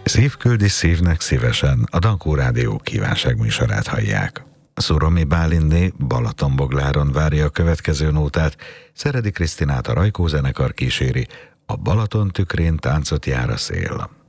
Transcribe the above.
Szív küldi szívnek szívesen, a Dankó Rádió kívánságműsorát hallják. Szuromi Bálindné Balatonbogláron várja a következő nótát, Szeredi Krisztinát a Rajkó zenekar kíséri, a Balaton tükrén táncot jár a szél.